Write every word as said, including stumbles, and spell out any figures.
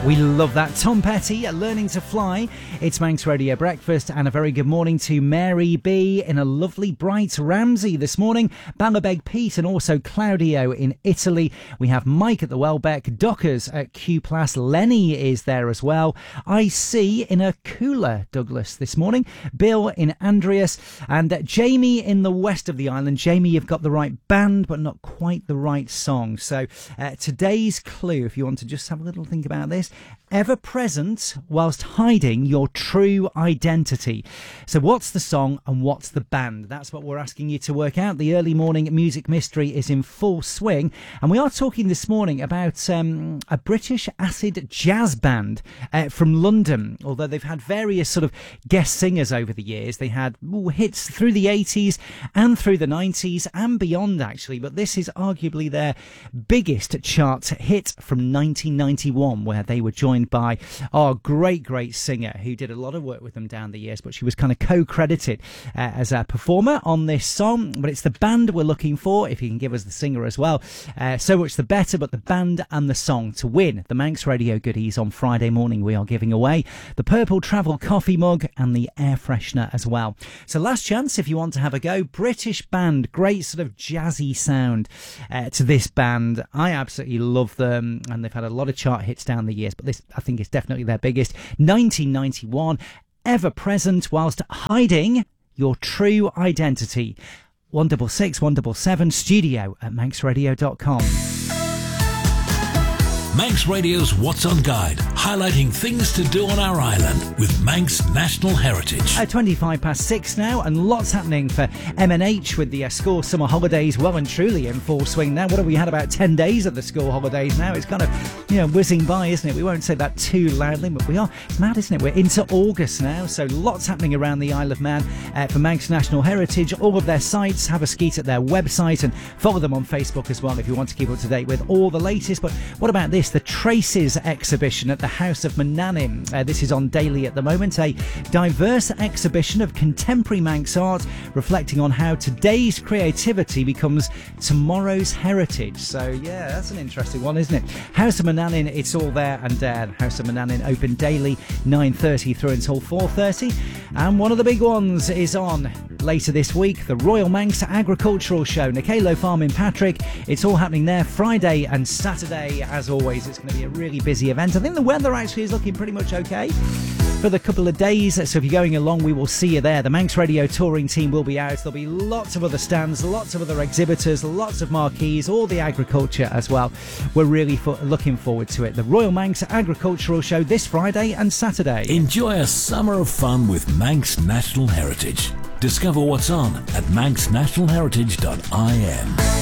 We love that. Tom Petty, Learning to Fly. It's Manx Radio Breakfast, and a very good morning to Mary B in a lovely bright Ramsey this morning, Ballabeg Pete, and also Claudio in Italy. We have Mike at the Welbeck, Dockers at Q Plus, Lenny is there as well. I C in a cooler Douglas this morning, Bill in Andreas, and uh, Jamie in the west of the island. Jamie, you've got the right band, but not quite the right song. So uh, today's clue, if you want to just have a little think about this, ever present whilst hiding your true identity. So what's the song and what's the band? That's what we're asking you to work out. The early morning music mystery is in full swing, and we are talking this morning about um, a British acid jazz band uh, from London. Although they've had various sort of guest singers over the years, they had ooh, hits through the eighties and through the nineties and beyond actually, but this is arguably their biggest chart hit from nineteen ninety-one, where they were joined by our great, great singer who did a lot of work with them down the years, but she was kind of co-credited uh, as a performer on this song. But it's the band we're looking for, if you can give us the singer as well. Uh, so much the better, but the band and the song to win the Manx Radio goodies on Friday morning. We are giving away the Purple Travel coffee mug and the air freshener as well. So last chance if you want to have a go. British band, great sort of jazzy sound uh, to this band. I absolutely love them, and they've had a lot of chart hits down the years, but this I think is definitely their biggest. nineteen ninety-one, ever present whilst hiding your true identity. one six six, one seven seven, studio at manx radio dot com. Manx Radio's What's On Guide, highlighting things to do on our island with Manx National Heritage. Uh, twenty-five past six now, and lots happening for M N H with the uh, school summer holidays well and truly in full swing now. What have we had, about ten days of the school holidays now? It's kind of, you know, whizzing by, isn't it? We won't say that too loudly, but we are. It's mad, isn't it? We're into August now, so lots happening around the Isle of Man uh, for Manx National Heritage. All of their sites, have a skeet at their website and follow them on Facebook as well if you want to keep up to date with all the latest. But what about this? The Traces exhibition at the House of Manannan. Uh, this is on daily at the moment. A diverse exhibition of contemporary Manx art reflecting on how today's creativity becomes tomorrow's heritage. So yeah, that's an interesting one, isn't it? House of Manannan, it's all there, and uh, House of Manannan open daily nine thirty through until four thirty. And one of the big ones is on later this week, the Royal Manx Agricultural Show, Nicalo Farm in Patrick. It's all happening there Friday and Saturday. As always, it's going to be a really busy event. I think the weather actually is looking pretty much okay for the couple of days, so if you're going along, we will see you there. The Manx Radio touring team will be out. There'll be lots of other stands, lots of other exhibitors, lots of marquees, all the agriculture as well. We're really fo- looking forward to it. The Royal Manx Agricultural Show this Friday and Saturday. Enjoy a summer of fun with Manx National Heritage. Discover what's on at manx national heritage dot I N.